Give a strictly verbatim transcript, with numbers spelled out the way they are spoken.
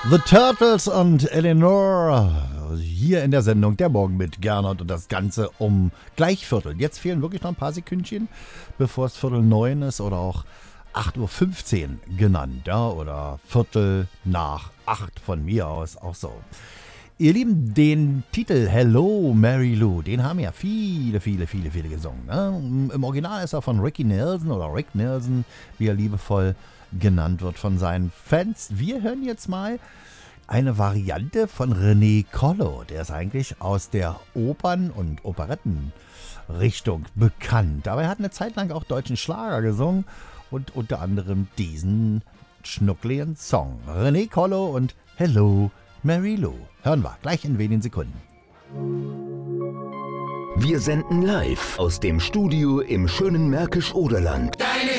The Turtles und Eleanor hier in der Sendung Der Morgen mit Gernot und das Ganze um gleich Viertel. Jetzt fehlen wirklich noch ein paar Sekündchen, bevor es Viertel neun ist oder auch acht Uhr fünfzehn genannt, ja, oder Viertel nach acht von mir aus, auch so. Ihr Lieben, den Titel Hello Mary Lou, den haben ja viele, viele, viele, viele gesungen. Ne? Im Original ist er von Ricky Nelson oder Rick Nelson, wie er liebevoll genannt wird von seinen Fans. Wir hören jetzt mal eine Variante von René Collo. Der ist eigentlich aus der Opern- und Operettenrichtung bekannt. Aber er hat eine Zeit lang auch deutschen Schlager gesungen und unter anderem diesen schnuckligen Song. René Collo und Hello Mary Lou. Hören wir gleich in wenigen Sekunden. Wir senden live aus dem Studio im schönen Märkisch-Oderland. Deine